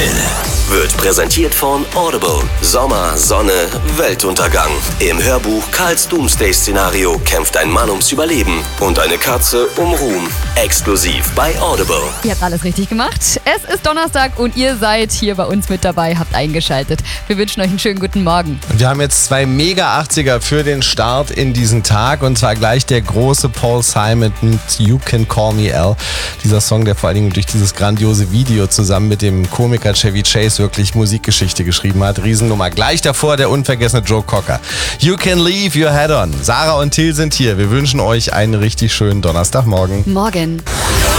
Hill wird präsentiert von Audible. Sommer, Sonne, Weltuntergang. Im Hörbuch Karls Doomsday-Szenario kämpft ein Mann ums Überleben und eine Katze um Ruhm. Exklusiv bei Audible. Ihr habt alles richtig gemacht. Es ist Donnerstag und ihr seid hier bei uns mit dabei, habt eingeschaltet. Wir wünschen euch einen schönen guten Morgen. Und wir haben jetzt 2 Mega-80er für den Start in diesen Tag. Und zwar gleich der große Paul Simon mit You Can Call Me Al. Dieser Song, der vor allen Dingen durch dieses grandiose Video zusammen mit dem Komiker Chevy Chase wirklich Musikgeschichte geschrieben hat. Riesennummer. Gleich davor der unvergessene Joe Cocker. You Can Leave Your Head On. Sarah und Till sind hier. Wir wünschen euch einen richtig schönen Donnerstagmorgen. Morgen.